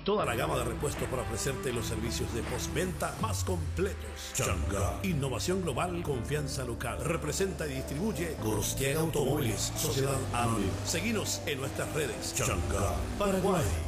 toda la gama de repuestos para ofrecerte los servicios de postventa más completos. Changá. Innovación global, confianza local. Representa y distribuye Gorostiaga Automóviles, Sociedad Anónima. Seguinos en nuestras redes. Changá, Paraguay.